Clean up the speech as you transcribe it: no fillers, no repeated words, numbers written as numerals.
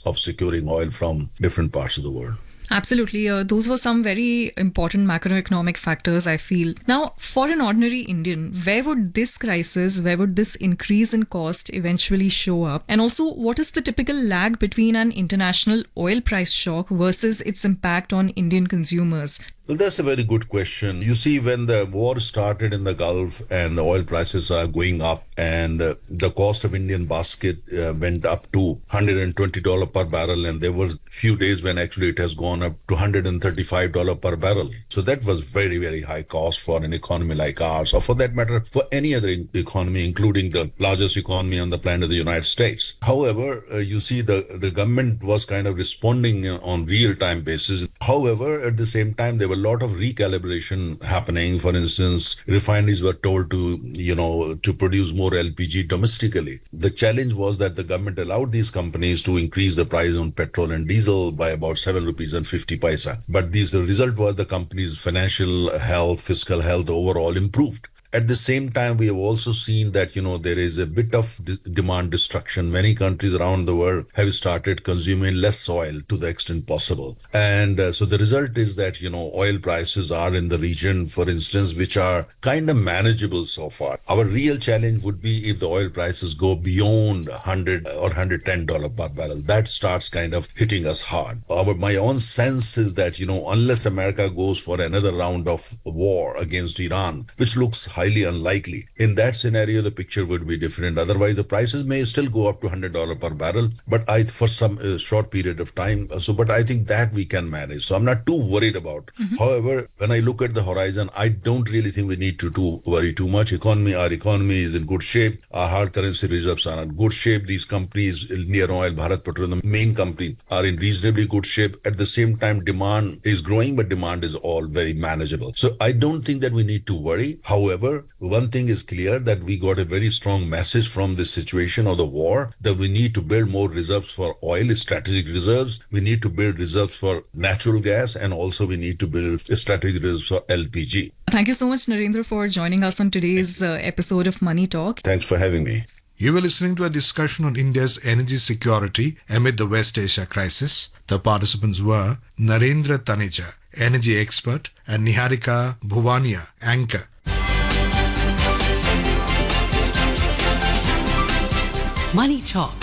of securing oil from different parts of the world. Absolutely. Those were some very important macroeconomic factors, I feel. Now, for an ordinary Indian, where would this crisis, where would this increase in cost eventually show up? And also, what is the typical lag between an international oil price shock versus its impact on Indian consumers? Well, that's a very good question. You see, when the war started in the Gulf and the oil prices are going up and the cost of Indian basket went up to $120 per barrel, and there were few days when actually it has gone up to $135 per barrel. So that was very, very high cost for an economy like ours, or for that matter, for any other economy, including the largest economy on the planet, the United States. However, you see the government was kind of responding on real-time basis. However, at the same time, there were a lot of recalibration happening. For instance, refineries were told to produce more LPG domestically. The challenge was that the government allowed these companies to increase the price on petrol and diesel by about 7 rupees and 50 paisa. But the result was the company's financial health, fiscal health overall improved. At the same time, we have also seen that, there is a bit of demand destruction. Many countries around the world have started consuming less oil to the extent possible. And so the result is that, oil prices are in the region, for instance, which are kind of manageable so far. Our real challenge would be if the oil prices go beyond $100 or $110 per barrel. That starts kind of hitting us hard. My own sense is that, unless America goes for another round of war against Iran, which looks highly unlikely. In that scenario, the picture would be different. Otherwise, the prices may still go up to $100 per barrel, but for some short period of time. But I think that we can manage. So I'm not too worried about. Mm-hmm. However, when I look at the horizon, I don't really think we need to worry too much. Our economy is in good shape. Our hard currency reserves are in good shape. These companies, Indian Oil, Bharat Petroleum, the main company, are in reasonably good shape. At the same time, demand is growing, but demand is all very manageable. So I don't think that we need to worry. However, one thing is clear, that we got a very strong message from this situation of the war, that we need to build more reserves for oil, strategic reserves. We need to build reserves for natural gas, and also we need to build strategic reserves for LPG. Thank you so much, Narendra, for joining us on today's episode of Money Talk. Thanks for having me. You were listening to a discussion on India's energy security amid the West Asia crisis. The participants were Narendra Taneja, energy expert, and Niharika Bhuvania, anchor. Money Talk.